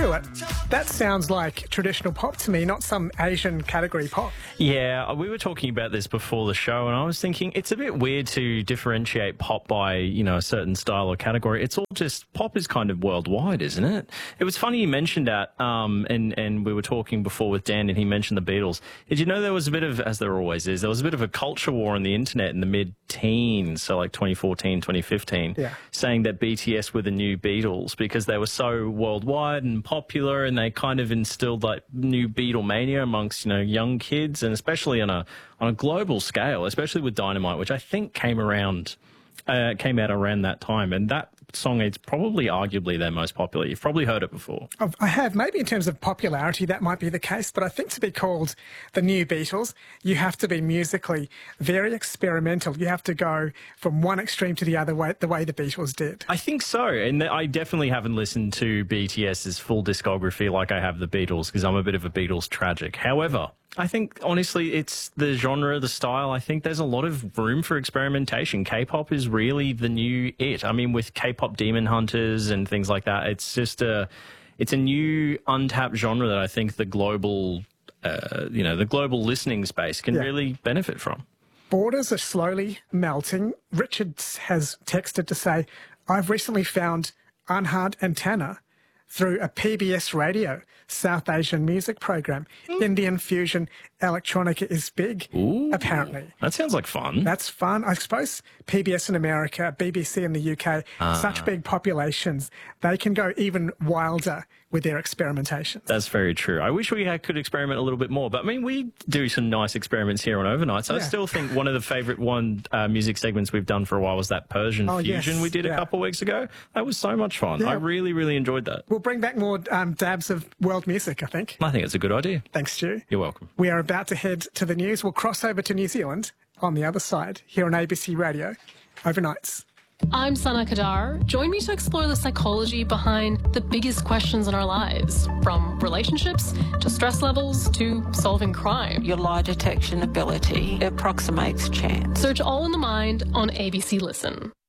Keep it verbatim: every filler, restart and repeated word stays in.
Stuart, that sounds like traditional pop to me, not some Asian category pop. Yeah, we were talking about this before the show, and I was thinking it's a bit weird to differentiate pop by, you know, a certain style or category. It's all just, pop is kind of worldwide, isn't it? It was funny you mentioned that, um, and, and we were talking before with Dan, and he mentioned the Beatles. Did you know there was a bit of, as there always is, there was a bit of a culture war on the internet in the mid-teens, so like twenty fourteen, twenty fifteen, yeah. saying that B T S were the new Beatles because they were so worldwide and popular, and they kind of instilled like new Beatlemania amongst, you know, young kids, and especially on a on a global scale, especially with Dynamite, which I think came around uh, came out around that time, and that song is probably arguably their most popular. You've probably heard it before. I have. Maybe in terms of popularity that might be the case, but I think to be called the new Beatles, you have to be musically very experimental. You have to go from one extreme to the other way, the way the Beatles did. I think so, and I definitely haven't listened to BTS's full discography like I have the Beatles, because I'm a bit of a Beatles tragic. However, I think, honestly, it's the genre, the style. I think there's a lot of room for experimentation. K-pop is really the new it. I mean, with K-pop Demon Hunters and things like that, it's just a, it's a new untapped genre that I think the global, uh, you know, the global listening space can yeah. really benefit from. Borders are slowly melting. Richards has texted to say, I've recently found Anhad and Tanner through a P B S radio South Asian music program. Mm. Indian fusion electronica is big, Ooh, apparently. That sounds like fun. That's fun. I suppose P B S in America, B B C in the U K, uh, such big populations, they can go even wilder with their experimentation. That's very true. I wish we had, could experiment a little bit more, but I mean, we do some nice experiments here on Overnights. Yeah. I still think one of the favourite one uh, music segments we've done for a while was that Persian oh, fusion yes. we did yeah. a couple of weeks ago. That was so much fun. Yeah. I really, really enjoyed that. We'll bring back more um, dabs of world music, I think. I think it's a good idea. Thanks, Stu. You're welcome. We are about to head to the news. We'll cross over to New Zealand on the other side, here on A B C Radio, Overnights. I'm Sana Kadar. Join me to explore the psychology behind the biggest questions in our lives, from relationships to stress levels to solving crime. Your lie detection ability approximates chance. Search All in the Mind on A B C Listen.